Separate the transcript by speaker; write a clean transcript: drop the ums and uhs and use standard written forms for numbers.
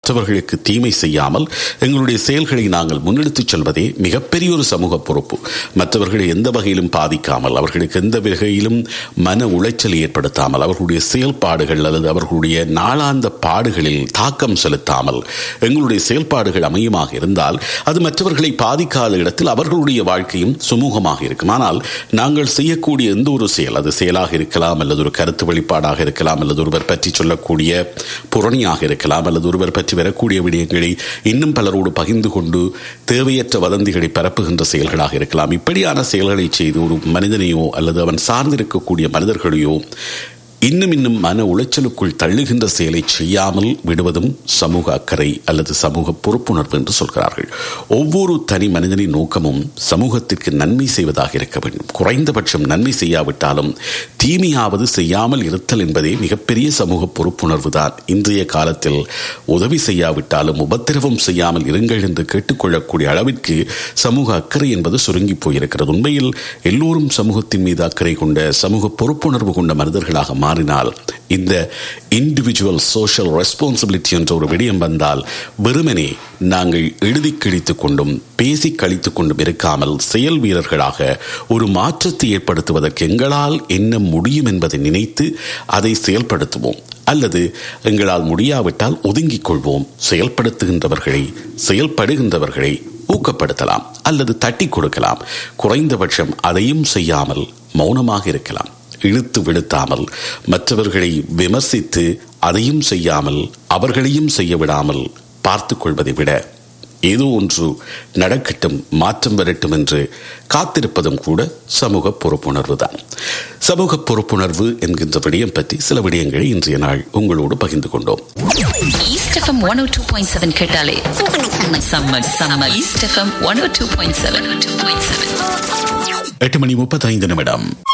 Speaker 1: மற்றவர்களுக்கு தீமை செய்யாமல் எங்களுடைய செயல்களை நாங்கள் முன்னெடுத்துச் செல்வதே மிகப்பெரிய ஒரு சமூக பொறுப்பு. மற்றவர்களை எந்த வகையிலும் பாதிக்காமல், அவர்களுக்கு எந்த வகையிலும் மன உளைச்சல் ஏற்படுத்தாமல், அவர்களுடைய செயல்பாடுகள் அல்லது அவர்களுடைய நாளாந்த பாடுகளில் தாக்கம் செலுத்தாமல் எங்களுடைய செயல்பாடுகள் அமையமாக இருந்தால் அது மற்றவர்களை பாதிக்காத இடத்தில் அவர்களுடைய வாழ்க்கையும் சுமூகமாக இருக்கும். ஆனால் நாங்கள் செய்யக்கூடிய எந்த ஒரு செயல், அது செயலாக இருக்கலாம், அல்லது ஒரு கருத்து வெளிப்பாடாக இருக்கலாம், அல்லது ஒருவர் பற்றி சொல்லக்கூடிய புரணியாக இருக்கலாம், அல்லது ஒருவர் பற்றி வரக்கூடிய விடயங்களை இன்னும் பலரோடு பகிர்ந்து கொண்டு தேவையற்ற வதந்திகளை பரப்புகின்ற செயல்களாக இருக்கலாம். இப்படியான செயல்களை செய்து ஒரு மனிதனையோ அல்லது அவன் சார்ந்திருக்கக்கூடிய மனிதர்களையோ இன்னும் மன உளைச்சலுக்குள் தள்ளுகின்ற செயலை செய்யாமல் விடுவதும் சமூக அக்கறை அல்லது சமூக பொறுப்புணர்வு என்று சொல்கிறார்கள். ஒவ்வொரு தனி மனிதனின் நோக்கமும் சமூகத்திற்கு நன்மை செய்வதாக இருக்க வேண்டும். குறைந்தபட்சம் நன்மை செய்யாவிட்டாலும் தீமையாவது செய்யாமல் இருத்தல் என்பதே மிகப்பெரிய சமூக பொறுப்புணர்வு தான். இன்றைய காலத்தில் உதவி செய்யாவிட்டாலும் உபத்திரவம் செய்யாமல் இருங்கள் என்று கேட்டுக்கொள்ளக்கூடிய அளவிற்கு சமூக அக்கறை என்பது சுருங்கி போயிருக்கிறது. உண்மையில் எல்லோரும் சமூகத்தின் மீது அக்கறை கொண்ட சமூக பொறுப்புணர்வு கொண்ட மனிதர்களாக மாறினால், இந்த இண்டிவிஜுவல் சோஷியல் ரெஸ்பான்சிபிலிட்டி என்ற ஒரு விடயம் வந்தால் வெறுமனே நாங்கள் எழுதி கிழித்துக் கொண்டும் பேசி கழித்துக் கொண்டும் இருக்காமல் செயல் வீரர்களாக ஒரு மாற்றத்தை ஏற்படுத்துவதற்கு எங்களால் என்ன முடியும் என்பதை நினைத்து அதை செயல்படுத்துவோம். அல்லது எங்களால் முடியாவிட்டால் ஒதுங்கிக் கொள்வோம். செயல்படுகின்றவர்களை ஊக்கப்படுத்தலாம் அல்லது தட்டி கொடுக்கலாம். குறைந்தபட்சம் அதையும் செய்யாமல் மௌனமாக இருக்கலாம். இழுத்து விடுத்தாமல் மற்றவர்களை விமர்சித்து அதையும் செய்யாமல் அவர்களையும் செய்ய விடாமல் பார்த்து கொள்வதை விட ஏதோ ஒன்று நடக்கட்டும், மாற்றம் வரட்டும் என்று காத்திருப்பதும் கூட சமூக பொறுப்புணர்வு தான். சமூக பொறுப்புணர்வு என்கின்ற விடயம் பற்றி சில விடயங்களை இன்றைய நாள் உங்களோடு பகிர்ந்து கொண்டோம்.
Speaker 2: East FM 102.7 கேட்டாலே சம்மர் East FM 102.7
Speaker 1: 8:35